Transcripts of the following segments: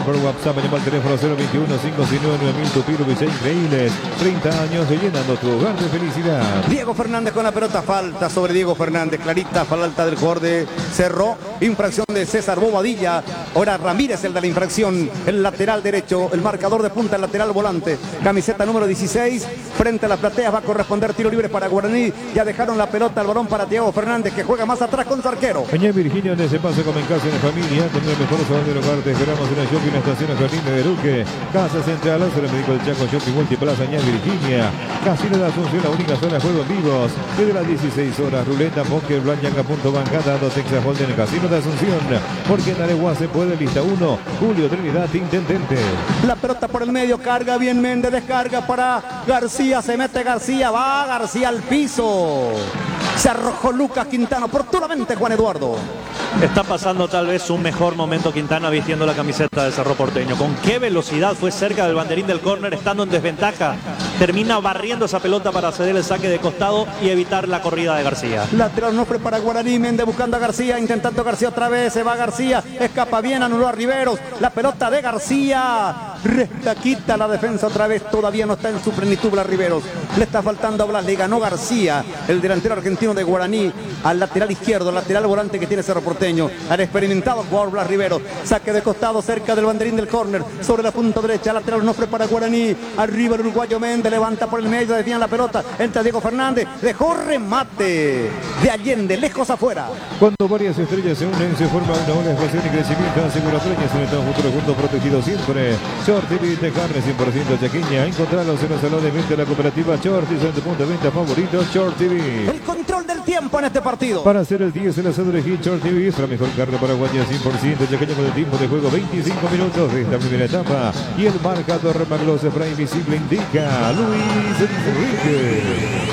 por WhatsApp, llama al teléfono 021-569-9000. Tupiro Villa Increíbles, 30 años llenando tu hogar de felicidad. Diego Fernández con la pelota, falta sobre Diego Fernández, clarita falta del jugador de Cerro, infracción de César Bobadilla. Ahora Ramírez el de la infracción, el lateral derecho, el marcador de punta, el lateral volante, camiseta número 16, frente a las plateas va a corresponder tiro libre para Guaraní. Ya dejaron la pelota al balón para Diego Fernández, que juega más atrás con su arquero. Peña Virginia, donde se pasa como en casa en familia, con el mejor sabor del hogar. Te esperamos en la shopping, estación Jardín de Beruque, Casa Central, el médico del Chaco, Shopping Multiplaza, Peña Virginia, Casino de Asunción, la única zona de juegos vivos, desde las 16 horas, ruleta, póker, blancanga, punto bancada, dos Texas Hold'em, Casino de Asunción, porque en Areguá se puede, lista 1, Julio Trinidad, intendente. La pelota por el medio, carga bien Méndez, descarga para García, se mete García, va García al piso. Se arrojó Lucas Quintana, oportunamente Juan Eduardo. Está pasando tal vez un mejor momento Quintana vistiendo la camiseta de Cerro Porteño. Con qué velocidad fue cerca del banderín del córner, estando en desventaja. Termina barriendo esa pelota para ceder el saque de costado y evitar la corrida de García. Lateral no para Guaraní, Méndez buscando a García, intentando García otra vez, se va García, escapa bien, anuló a Riveros. La pelota de García, resta, quita la defensa otra vez, todavía no está en su plenitud Blas Riveros. Le está faltando a Blas, le ganó García, el delantero argentino de Guaraní, al lateral izquierdo, lateral volante que tiene Cerro Porteño, al experimentado jugador Blas Riveros. Saque de costado cerca del banderín del córner, sobre la punta derecha, lateral no para Guaraní, arriba el uruguayo Méndez, levanta por el medio, desvían la pelota, entra Diego Fernández, dejó remate de Allende, lejos afuera. Cuando varias estrellas se unen, se forma una ola de expansión y crecimiento. Asegura premios en el futuro junto protegido siempre. Short TV de carne 100% chaqueña. Encontrarlos en los salones de venta de la cooperativa Shorty, en tu punto de venta favorito, Short TV. El control del tiempo en este partido. Para hacer el 10 en la sala de Hit, Short TV es la mejor carne paraguaya 100% chaqueña con el tiempo de juego 25 minutos de esta primera etapa. Y el marcador Maglos de Fray Invisible indica Luis Enrique.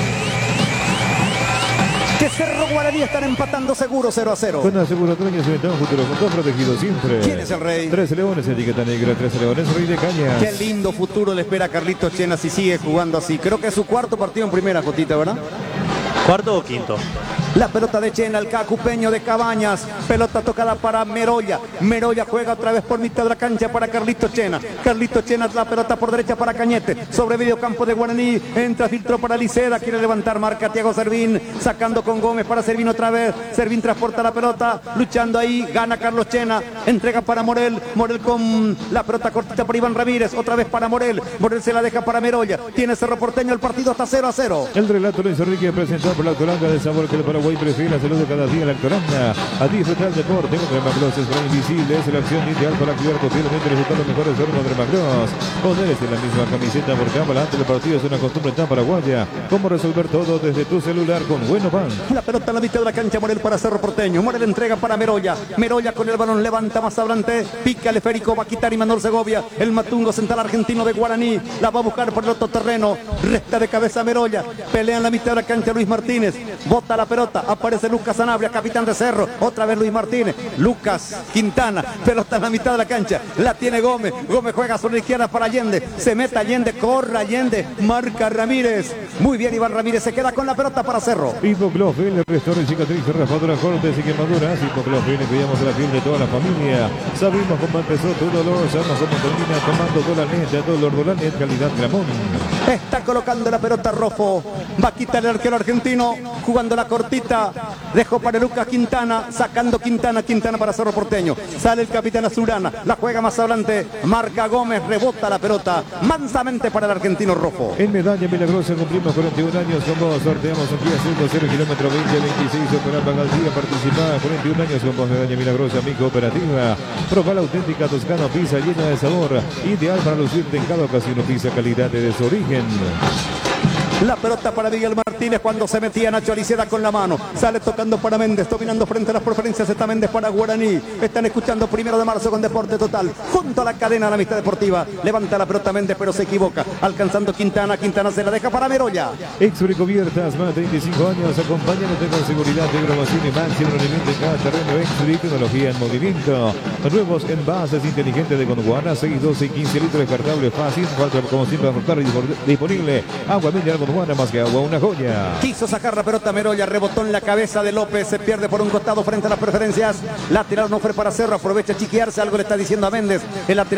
Que Cerro Guaraní están empatando seguro 0-0. Con aseguratoria se un futuro con todo protegido siempre. ¿Quién es el rey? 13 Leones, etiqueta negra, 13 Leones, Rey de Cañas. Qué lindo futuro le espera a Carlitos Chena si sigue jugando así. Creo que es su cuarto partido en primera, Jotita, ¿verdad? ¿Cuarto o quinto? La pelota de Chena, el Cacupeño de Cabañas. Pelota tocada para Meroya. Meroya juega otra vez por mitad de la cancha para Carlitos Chena. Carlitos Chena, la pelota por derecha para Cañete. Sobre medio campo de Guaraní. Entra, filtro para Liceda. Quiere levantar, marca Thiago Servín. Sacando con Gómez para Servín otra vez. Servín transporta la pelota. Luchando ahí. Gana Carlos Chena. Entrega para Morel. Morel con la pelota cortita para Iván Ramírez. Otra vez para Morel. Morel se la deja para Meroya. Tiene Cerro Porteño. El partido está 0-0. El relato Luis Enrique presentado por la Actoranga de sabor que el Paraguay prefiere. La salud de cada día la Actoranga. A disfrutar del deporte contra Maglos es invisible. Es la acción ideal para activar posiblemente resultar los mejores hornos de Maglos. Ponerse en la misma camiseta por cámara antes del partido es una costumbre tan paraguaya. Cómo resolver todo desde tu celular con Bueno Bank. La pelota en la mitad de la cancha, Morel para Cerro Porteño. Morel entrega para Meroya. Meroya con el balón levanta más adelante. Pica el esférico, va a quitar Imanol Segovia. El matungo central argentino de Guaraní. La va a buscar por el otro terreno. Resta de cabeza Meroya. Pelea en la mitad de la cancha Luis Martínez. Bota la pelota. Aparece Lucas Sanabria, capitán de Cerro. Otra vez Luis Martínez. Lucas Quintana. Pelota en la mitad de la cancha. La tiene Gómez. Gómez juega sobre la izquierda para Allende. Se mete Allende. Corre Allende. Marca Ramírez. Muy bien Iván Ramírez. Se queda con la pelota para Cerro. Hipoclofil, restaura cicatrices, raspadura, cortes y quemaduras. Hipoclofil, cuidamos de la piel de toda la familia. Sabemos cómo empezó tu dolor. Sabemos cómo termina tomando Dolanet. Dolor Dolanet, calidad Gramón. Está colocando la pelota Rofo. Va a quitar el arquero argentino. Jugando la cortita. Dejó para Lucas Quintana. Sacando Quintana para Cerro Porteño. Sale el capitán Azurana. La juega más adelante. Marca Gómez. Rebota la pelota. Mansamente para el argentino Rofo. En Medalla Milagrosa cumplimos 41 años. Con vos sorteamos un Kia 0 kilómetro 2026. Operaba Galdía. Participa 41 años con vos. Medalla Milagrosa, mi cooperativa. Proba la auténtica Toscano Pizza llena de sabor. Ideal para lucirte en cada ocasión. Pizza calidad de su origen. La pelota para Miguel Martínez cuando se metía Nacho Aliceda con la mano. Sale tocando para Méndez, dominando frente a las preferencias. Está Méndez para Guaraní. Están escuchando 1 de marzo con Deporte Total. Junto a la cadena de la amistad deportiva. Levanta la pelota Méndez, pero se equivoca. Alcanzando Quintana. Quintana se la deja para Meroya. Exuricubiertas, más de 35 años. Acompáñate con seguridad de grabación y máximo rendimiento en cada terreno. Exuri, tecnología en movimiento. Nuevos envases inteligentes de Gondwana. 6, 12 y 15 litros descartable fácil. Falta como siempre aportar disponible. Agua mineral Gondwana, más que agua, una joya. Quiso sacar la pelota Meroya, rebotó en la cabeza de López, se pierde por un costado frente a las preferencias. Lateral no fue para Cerro, aprovecha a chiquearse, algo le está diciendo a Méndez. El lateral